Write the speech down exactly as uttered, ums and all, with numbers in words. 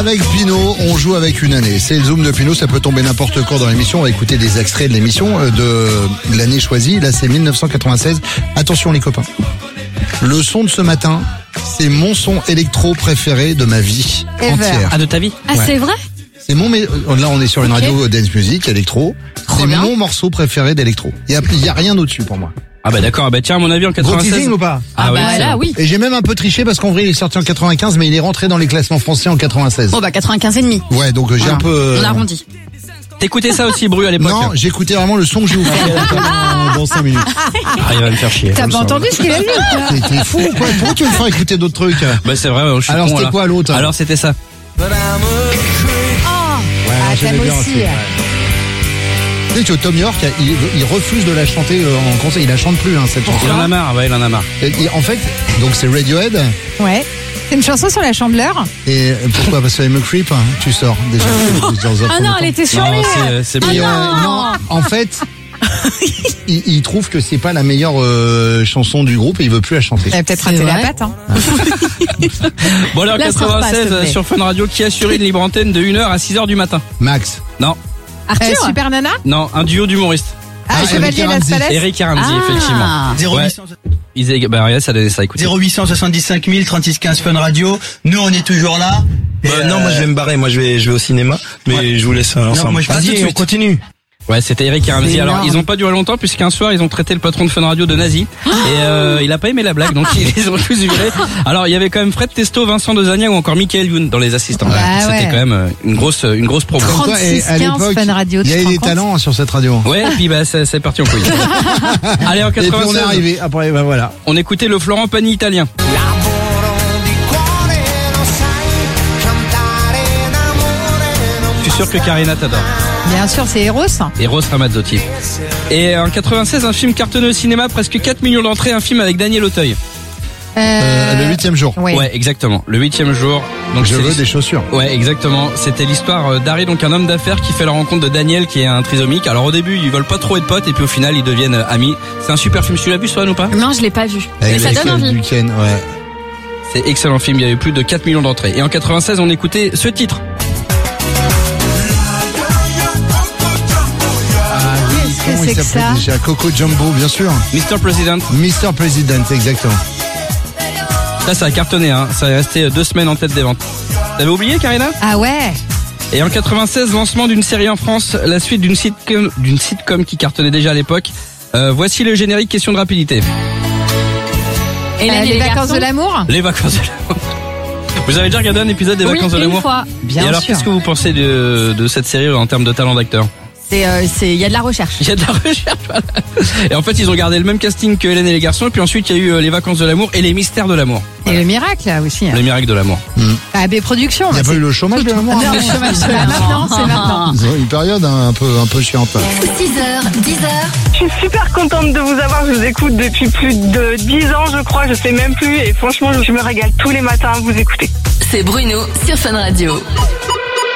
avec Pino, on joue avec une année. C'est le Zoom de Pino, ça peut tomber n'importe quand dans l'émission. On va écouter des extraits de l'émission de l'année choisie. Là, c'est mille neuf cent quatre-vingt-seize. Attention les copains. Le son de ce matin, c'est mon son électro préféré de ma vie Ever. entière. Ah, de ta vie? Ah, Ouais. c'est vrai? C'est mon, là on est sur une Ok. radio dance music, électro. Trop C'est bien. mon morceau préféré d'électro. Il y a, il y a rien au-dessus pour moi. Ah bah d'accord, ah bah tiens, à mon avis en Gros quatre-vingt-seize. teasing ou pas? Ah, ouais, bah c'est là, vrai. oui. Et j'ai même un peu triché parce qu'en vrai il est sorti en quatre-vingt-quinze mais il est rentré dans les classements français en quatre-vingt-seize. Bon, bah, quatre-vingt-quinze et demi. Ouais, donc j'ai Voilà. un peu... euh, On arrondit. T'écoutais ça aussi, Bru, à l'époque? Non, j'écoutais vraiment le son que j'ai ouvert pendant bon cinq minutes. Ah, il va me faire chier. T'as pas entendu ce qu'il a dit? T'es t'es fou ou quoi? Pourquoi tu veux me faire écouter d'autres trucs? Bah c'est vrai, je suis Alors con, c'était là. quoi l'autre? Alors c'était ça. Ouais, Ah, j'aimais t'aimes bien aussi. ouais. Tu sais que Tom York, il, il refuse de la chanter euh, en concert. Il la chante plus, hein, cette chanson. Il en a marre, ouais, il en a marre. Et, et en fait, donc c'est Radiohead. Ouais. C'est une chanson sur la chandeleur. Et pourquoi? Parce que Me Creep, hein, tu sors déjà. Dans un Ah premier non, temps. elle était sur Non, lui. c'est, c'est Et, bien. euh, non, en fait, il, il trouve que c'est pas la meilleure euh, chanson du groupe et il veut plus la chanter. Elle a peut-être C'est raté la vrai. patte. Hein. Bon alors, Là, ça repasse, quatre-vingt-seize, s'il te plaît. sur Fun Radio, qui assure une libre antenne de une heure à six heures du matin? Max. Non, Arthur? Euh, Super Nana. non, un duo d'humoristes. Ah, Ah, Chevalier Eric Las Ramsey. Palais. Eric et Ramsey, Ah. effectivement. zéro Ouais. huit cents Ils étaient, bah regarde, ça donnait ça, écoutez. zéro huit cent soixante-dix-cinq mille trente-six quinze Fun Radio. Nous, on est toujours là. Et, Bah, non, moi je vais me barrer, moi je vais je vais au cinéma, mais Ouais. je vous laisse euh, ensemble. moi, je vais pas tout de Vas-y, on suite. continue. Ouais, c'était Eric et Ramsey. C'est Alors, énorme. ils ont pas duré longtemps puisqu'un soir, ils ont traité le patron de Fun Radio de nazi. Et euh, il a pas aimé la blague, donc ils les ont tous virés. Alors, il y avait quand même Fred Testo, Vincent Dezania ou encore Michael Youn dans les assistants. Bah C'était ouais. quand même euh, une grosse une grosse promo. Comme quoi, et à trente-six quinze l'époque, Fun Radio, il y tu avait te des rends compte talents hein, sur cette radio. Ouais, et puis bah c'est c'est parti en couille. Allez, en Et puis on est quatre-vingt-seize, arrivé. Après, bah voilà. on écoutait le Florent Pagny italien. Je suis sûr que Karina t'adore. Bien sûr, c'est Eros. Et Rose Ramazzotti. Et en quatre-vingt-seize, un film cartonné au cinéma, presque quatre millions d'entrées, un film avec Daniel Auteuil. Euh, le huitième jour. Oui. Ouais, exactement. Le huitième jour. Donc Je c'est veux l'his- des chaussures. Ouais, exactement. C'était l'histoire euh, d'Harry, donc un homme d'affaires qui fait la rencontre de Daniel, qui est un trisomique. Alors au début, ils veulent pas trop être potes, et puis au final, ils deviennent euh, amis. C'est un super film. Tu l'as vu, Swan, ou pas? Non, je l'ai pas vu. Mais Avec ça donne Michael envie. Buchanan, ouais. C'est excellent film. Il y avait plus de quatre millions d'entrées. Et en quatre-vingt-seize, on écoutait ce titre. Qu'est-ce que Comment il c'est que s'appelait ça? déjà? Coco Jumbo, bien sûr. mister President. Mister President, exactement. Ça, ça a cartonné, hein. Ça est resté deux semaines en tête des ventes. T'avais oublié, Karina? Ah ouais. Et en quatre-vingt-seize, lancement d'une série en France, la suite d'une sitcom, d'une sitcom qui cartonnait déjà à l'époque. Euh, voici le générique, question de rapidité. Hélène Euh, et les vacances garçons. de l'amour. Les vacances de l'amour. Vous avez déjà regardé un épisode des Oui, vacances de une l'amour? fois. Bien Et alors, sûr. qu'est-ce que vous pensez de, de cette série en termes de talent d'acteur? C'est, euh, c'est, il y a de la recherche. Il y a de la recherche, voilà. Et en fait, ils ont gardé le même casting que Hélène et les garçons, et puis ensuite, il y a eu euh, les vacances de l'amour et les mystères de l'amour. Et le miracle là aussi. Le miracle de l'amour. A B Productions. Il n'y a bah, pas c'est- eu le chômage de l'amour. Non, hein. le chômage, c'est là maintenant, c'est maintenant. Ils ont une période hein, un peu un peu chiante. six heures, dix heures. Je suis super contente de vous avoir, je vous écoute depuis plus de dix ans je crois, je sais même plus et franchement je me régale tous les matins à vous écouter. C'est Bruno sur Fun Radio.